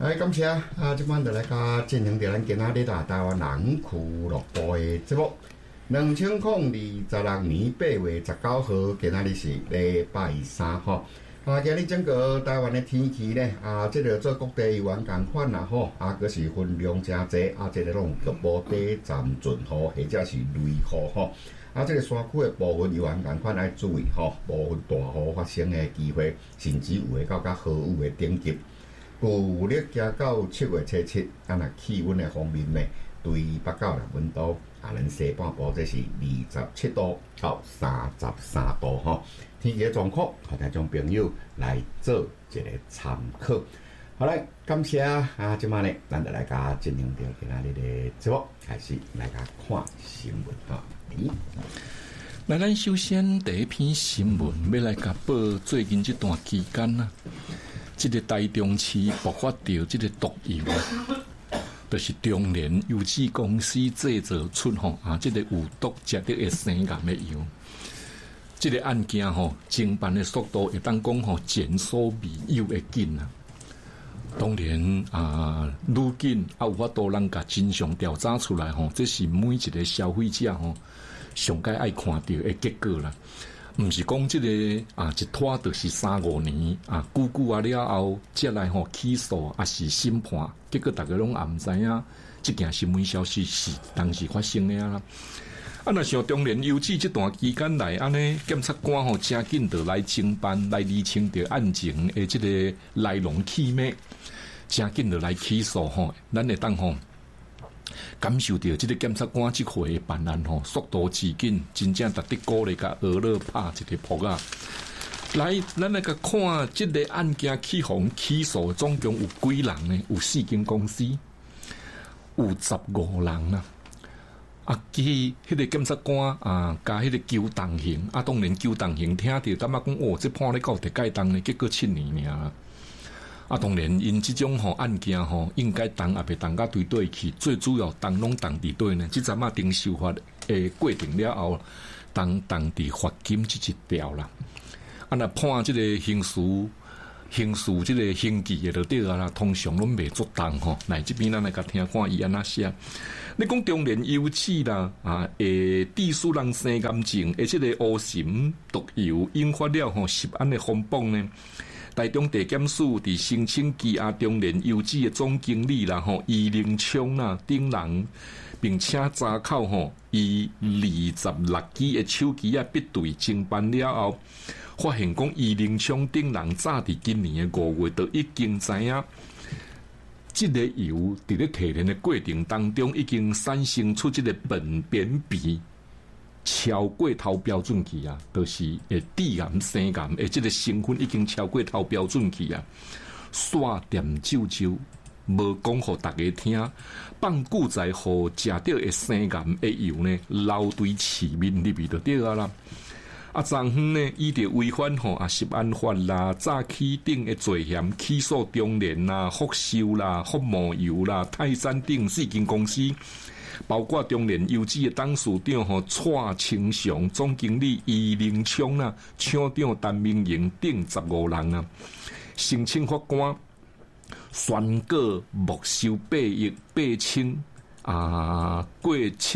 感谢即摆就来甲进行着咱今仔日台湾人俱乐部的节目。2026年8月19号，今仔日是礼拜三吼。今日整个台湾的天气呢，这个做各地有缘共款啦吼，佫是分量真济，这个拢局部短暂阵雨或者是雷雨吼。这个山区的部分有缘共款要注意吼，部分大雨发生的机会，甚至有会到豪雨的顶级。旧历行到7月初7，气温的方面呢，对北港的温度，咱西半部这是27度到33度吼。天气的状况，和听众朋友来做一个参考。好嘞，感谢即摆呢，咱就来甲进行到今仔日的节目，开始来甲看新闻哈。 咱首先第一篇新闻要来甲报最近这段期间啊，这个台中市爆发到这个毒油就是中联油脂公司制造出这个有毒食得的生癌的油。这个案件侦办的速度会当讲前所未有的紧啊。当然愈紧有法度咱甲真相调查出来这是每一个消费者上该爱看到的结果啦。毋是讲这个一拖就是3-5年久了后才来起诉是审判，结果大家拢也毋知影这件新闻消息是当时发生的啦。若像中联油脂这段期间来安尼，检察官真紧就来侦办来厘清着案情的这个来龙去脉，真紧就来起诉咱会当感受到这个检察官这回办案速度之紧，真正值得鼓励甲俄勒拍一个扑啊！来，咱来甲看这个案件起诉，总共有几人呢？有4间公司，有15人啦。迄个检察官加迄个求动刑当然求动刑听到感觉讲这判咧到第几档呢？结果7年尔。当然因这种案件应该动也袂动甲对去，最主要动拢动伫对呢。这阵定修法的过程了后，动伫罚金这一条啦。若判这个刑事这个刑期的就对啦，通常拢袂作动来这边咱来甲听看伊安那写。你讲中联油脂啦致使人生癌症，而且个乌醺毒油引发了10案的风暴呢。台中地检署伫申请羁押中联油脂的总经理啦伊林昌等人，并且查扣以26支的手机比对侦办了后，发现讲伊林昌等人早伫今年的5月就已经知影，这个油伫咧提炼的过程当中已经产生出这个苯扁芘。超过头标准期就是致癌生癌的这个成分已经超过头标准期刷点酒无讲互大家听，放久在互食到的生癌的油呢，流对市面里面就对啦。昨昏呢，伊就违反食安法啦、诈欺等的罪嫌，起诉中联啦、福寿啦、福茂油啦、泰山等4间公司。包括中联油脂的董事长蔡清祥、总经理伊林昌厂长陈明营等15人申请法官宣告没收8亿8千过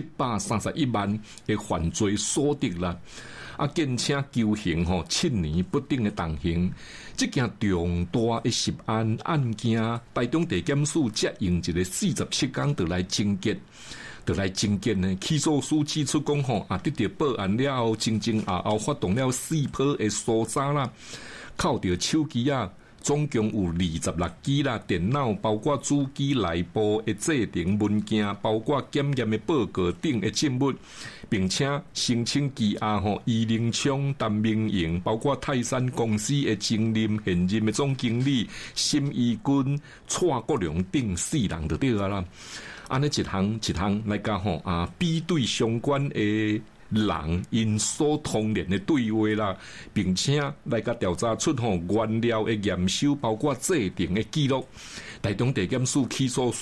731万的犯罪所得啦。建请求刑7年不等的动刑。这件重大的10案案件，台中地检署才用一个47天就来侦结呢。起诉书指出讲得到报案了后，前后发动了4波的搜查啦，扣到手机总共有26支啦，电脑包括主机内部的制定文件，包括检验的报告等的证物，并且申请羁押伊林昌、陈明营，包括泰山公司的前任的总经理沈义军、蔡国良等4人就对啦。安尼一项来甲比对相关的人因所通联的对话啦，并且来甲调查出原料的验收，包括制定的记录。台中地检署起诉书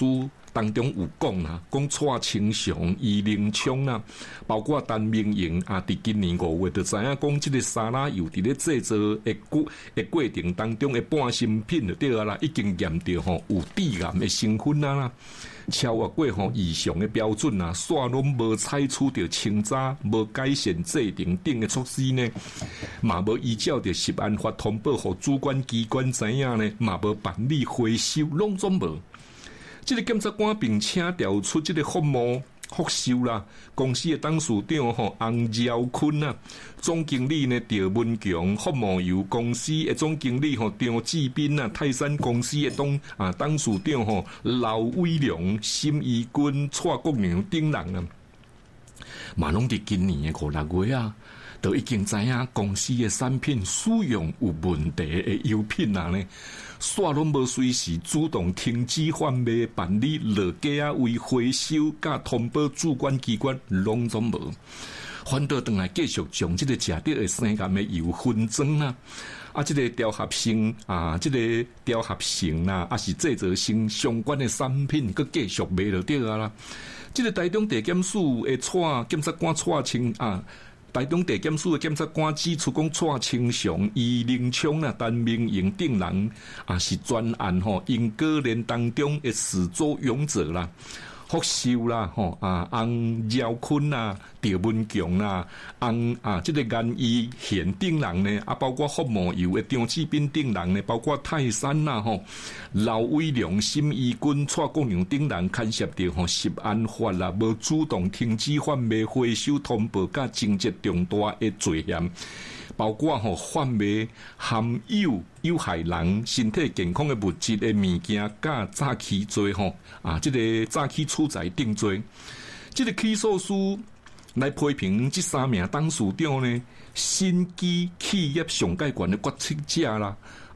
当中有讲啦，讲蔡清祥、余林昌啦，包括陈明营啊，伫今年5月就知影讲，即个沙拉油伫咧制作的过程当中的半成品就对啊啦，已经验到吼有致癌的成分啦。超越过吼异常的标准啊，煞拢无采取着清查、无改善制定等的措施呢，嘛无依照着食安法通报互主管机关知影呢，嘛无办理回收，拢总无。这个检察官并且调出这个服务福寿啦，公司的董事长洪耀坤啊，总经理呢赵文强，服务油公司的总经理张志斌啊，泰山公司的董事长刘伟良、심义军、蔡国良等人啊，嘛拢伫今年的5、6月啊，都已经知影公司的产品使用有问题的油品啊呢。煞拢无随时主动停止贩卖、办理落架啊为回收，甲通报主管机关，拢总无。反倒转来继续将这个食到的生癌的油分装啊，这个调合性啊，这个调合性啦，是制作性相关的产品，佮继续卖落对啊啦。这个台中地检署的检察官蔡清啊。台中地检署的检察官指出，讲蔡清祥、余林昌啊、陈明营等人是专案因果链当中的始作俑者啦。福寿啦，洪耀坤啦、赵文强啦、这个颜义贤等人呢，包括服务油的张志斌等人呢，包括泰山啦、刘伟良、심义军、蔡国良等人牵涉到食安法啦，无主动停止贩卖、回收、通报，甲情节重大的罪嫌。包括贩卖含有害人身体健康的物质的物件，甲诈欺罪这个诈欺处宰定罪。这个起诉书来批评这3名董事长呢，身基企业上界权的决策者啦，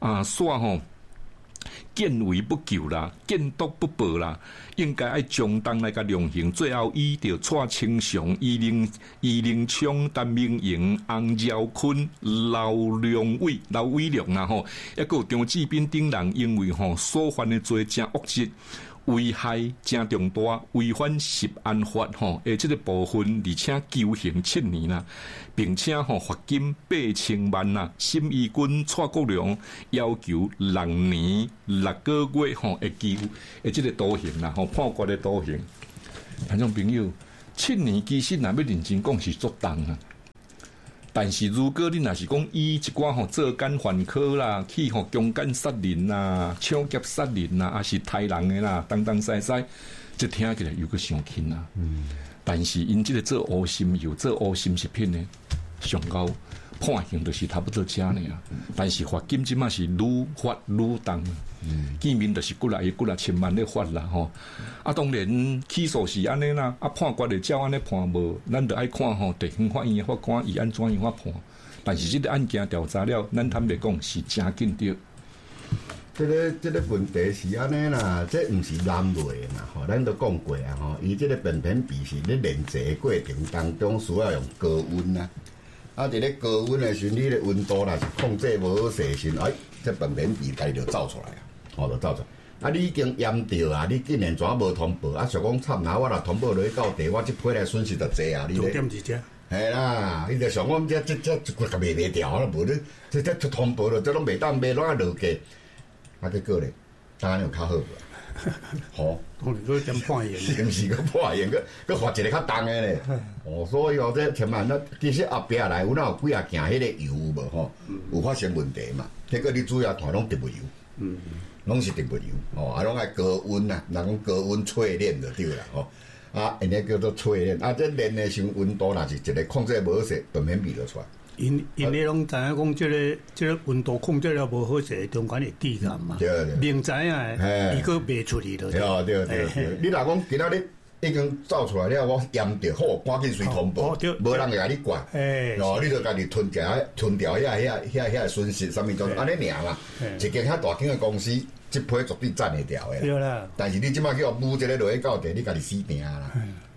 见微不救啦，见多不报啦，应该爱将当来个量刑，最后依着蔡清祥、余林昌、陈明营、洪耀坤、刘伟良啦还有张志斌等人，因为所犯的罪真恶质。危害真重大，违反食安法的这个部分，而且求刑7年啦，并且罚金8,000万啦。심义军、蔡国良要求6年6个月这个徒刑啦，判决的徒刑。听众朋友，7年其实若要认真讲是足重啊。但是如果你若是讲以一寡作奸犯科啦，去强奸杀人啦、抢劫杀人啦，还是杀人的啦，东西，这听起来有个伤轻啊。但是因这个做乌心油、做乌心食品呢，上高判刑就是差不多这样啊。但是罚金即嘛是愈罚愈重。见面就是几来千万咧罚啦当然起诉是安尼啦，判决就照安尼判无，咱就爱看地方法院法官伊安怎样判。但是这个案件调查了，咱坦白讲是真紧张。 这个问题是安尼啦，这毋是难类嘛咱都讲过啊伊这个便便鼻是咧炼制过程当中需要用高温啦。伫咧高温的时，你的温度若是控制无好势时，这便便鼻家就走出来啊，就走出来。你已经验着啊，你竟然怎无通报？想讲惨哪，我若通报落去到地，我这批来损失就济啊！你重点是这， 系啦，你就想讲这一骨甲卖掉啦，无你这通报了，这拢袂当卖哪落价？结果咧，当然有较好个。 你点判刑？ 毋是个判刑，佮罚一个较重的咧。所以这千万其实后壁来有哪有几啊件迄个油无有发生问题嘛？结果你主要看拢植物油，拢是植物油拢爱高温啊，人讲高温淬炼就对啦因迄叫做淬炼这炼的时温度若是一个控制无好势，便便鼻就出来。 因咧拢知影讲，这个温度控制了无好势，中间会致癌嘛。 对， 明知影伊个卖出去了。 对。你若讲今仔日已经走出来了，我验着好，赶紧随通报，无人会甲你管。你就家己吞掉遐损失，啥物种安尼尔嘛。一间遐大间的公司，这批绝对赚会掉的。 对啦。 但是你即摆叫我补这个落去到地，你家己死定啦。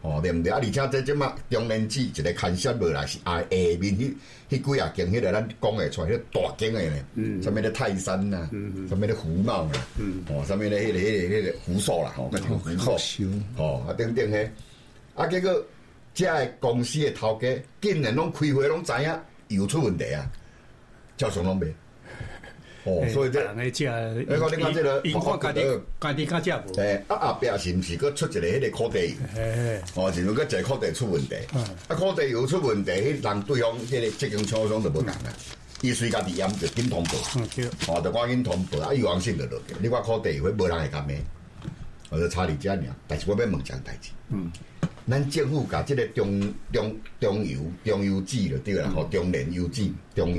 哦，对毋对？啊，而且即马中年子一个牵涉无来是下面迄几啊间迄个咱讲会出来，迄大间的呢，什么咧泰山呐，什么咧福茂啦，哦，什么咧迄个福寿啦，吼，福寿，哦，啊等等嘿，啊结果这个公司的头家竟然拢开会拢知影油出问题啊，照常拢袂。哦，所以这人个食， 你看这个， 因看家己较食无。 后壁是毋是佫出一个迄个苦地油？哦，是毋佫一个苦地出问题？啊，苦地油出问题，迄人对方迄个这间厂商就无共啦。伊随家己验就紧通报，哦，就赶紧通报，啊，预防性就落去。你看苦地油，无人会敢买，我就差你遮尔。但是我要问一件代志，咱政府甲即个中油脂就对啦，吼，中年油脂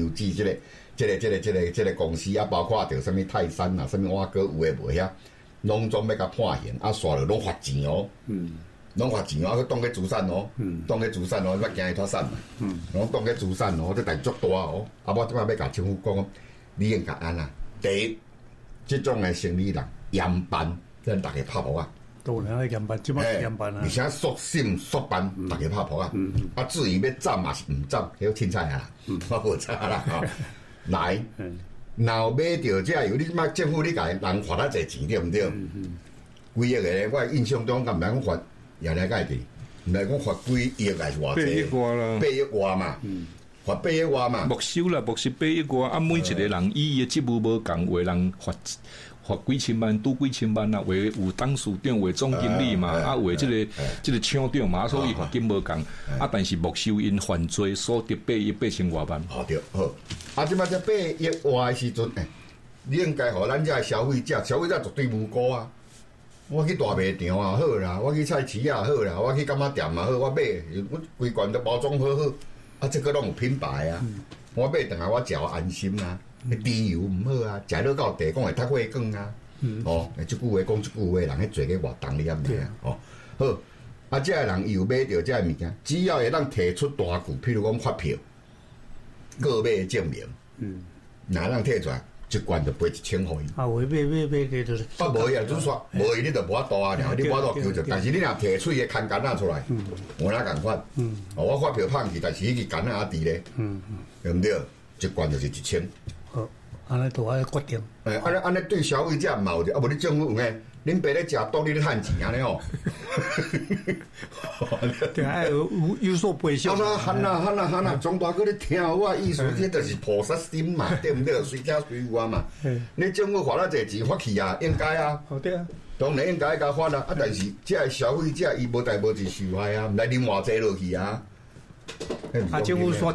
这个公司啊，包括着什么泰山啊，什么我搁有诶无遐，拢总要甲判刑，啊，煞了拢罚钱哦，拢罚钱哦，去当去主产哦，当去主产哦，要惊伊脱产嘛，拢当去主产哦，这代足大哦，啊，我即摆要甲政府讲，你应该安啦，第一，即种诶生理人严办，咱大家拍扑啊。 都能去严办，即摆严办啊！ 而且缩心缩办，大家拍扑啊！啊，至于要斩嘛是毋斩，迄凊彩啊，我无差啦吼。来，若买着这油，你即摆政府你甲人罚遐济钱对毋对？几亿个咧，我印象中敢毋通罚，也来解滴，毋来讲罚几亿还是偌济 ？8亿外啦 ，8亿外嘛，罚8亿外嘛。 没收啦，没收8亿外，啊，每一个人伊嘅职务无共，有人罚几千万，拄几千万啊，为有董事长，为总经理嘛，啊，为即个厂长嘛，所以罚金无共，啊，但是没收因犯罪所得8亿8千多万。 好对，好。啊，即摆这8亿外的时阵，你应该互咱这消费者绝对无辜啊！我去大卖场啊好啦，我去菜市啊好啦，我去柑仔店啊好，我买我规罐都包装好好，啊，这个拢有品牌啊，我买等下我食安心啊。猪油毋好啊，食落到地讲会脱血管啊。哦，即句话讲即句话，人迄做个活动你敢知啊？哦，好，啊，这个人又买着这个物件，只要会当提出大据，譬如讲发票、购买证明，哪人摕出来，一罐就赔1000互伊。 啊，会买个就是。 啊，无伊啊，就是说，无伊你就无法度啊，你无法度求着。但是你若提出伊个空间仔出来，我哪共款？我发票放去，但是迄个间仔还伫咧，对毋对？一罐就是1000。 好，安尼都爱决定。 安尼对消费者嘛有者，啊无你政府有诶，恁爸咧食毒，你咧趁钱安尼哦。 对啊，有所赔偿。 喊啦，庄大哥你听我意思，这就是菩萨心嘛，对毋对？随家随有啊嘛。你政府花了这钱发去啊，应该啊。 好对啊。 当然应该甲发啊，但是这消费者伊无代无志受害啊，毋来啉偌济落去啊。 啊，政府说。